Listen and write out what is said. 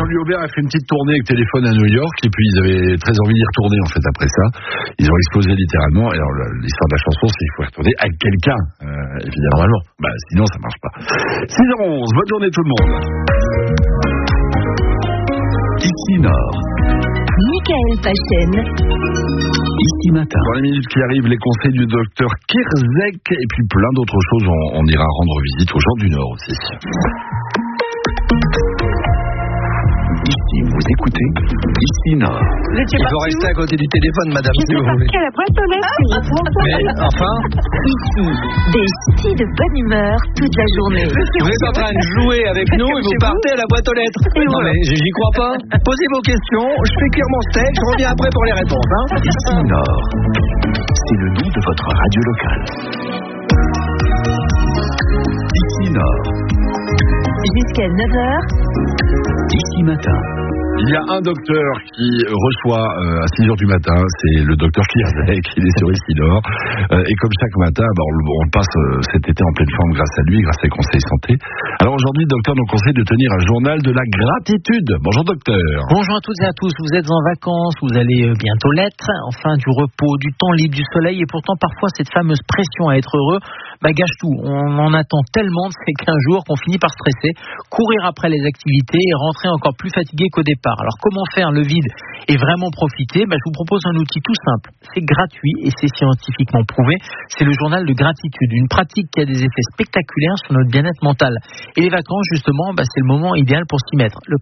Jean-Louis Aubert a fait une petite tournée avec Téléphone à New York, et puis ils avaient très envie d'y retourner en fait après ça. Ils ont explosé littéralement. Et alors l'histoire de la chanson, c'est qu'il faut retourner avec quelqu'un, évidemment. Normalement. Sinon ça marche pas. 6h11, bonne journée tout le monde. Ici Nord. Michael Pachen. Ici Matin. Dans les minutes qui arrivent, les conseils du docteur Kirzek et puis plein d'autres choses. On ira rendre visite aux gens du Nord aussi. Ici, vous écoutez Ici Nord. Il faut rester à côté du téléphone, madame, si vous voulez. À la boîte aux lettres. Mais enfin, Ici, des ch'tis de bonne humeur toute la journée. vous êtes en train de jouer avec nous et vous partez à la boîte aux lettres. Non mais j'y crois pas. Posez vos questions, je fais cuire mon steak, je reviens après pour les réponses. Ici Nord. C'est le nom de votre radio locale. Ici Nord. Jusqu'à 9h. Ici Matin. Il y a un docteur qui reçoit à 6h du matin, c'est le docteur Kirzek, il est sur Ici Nord. Et comme chaque matin, on passe cet été en pleine forme grâce à lui, grâce à ses conseils santé. Alors aujourd'hui, le docteur nous conseille de tenir un journal de la gratitude. Bonjour docteur. Bonjour à toutes et à tous, vous êtes en vacances, vous allez bientôt l'être, enfin du repos, du temps libre, du soleil, et pourtant parfois cette fameuse pression à être heureux gâche tout. On en attend tellement de ces 15 jours qu'on finit par stresser, courir après les activités et rentrer encore plus fatigué qu'au départ. Alors comment faire le vide et vraiment profiter ? Je vous propose un outil tout simple, c'est gratuit et c'est scientifiquement prouvé, c'est le journal de gratitude, une pratique qui a des effets spectaculaires sur notre bien-être mental. Et les vacances justement, c'est le moment idéal pour s'y mettre. Le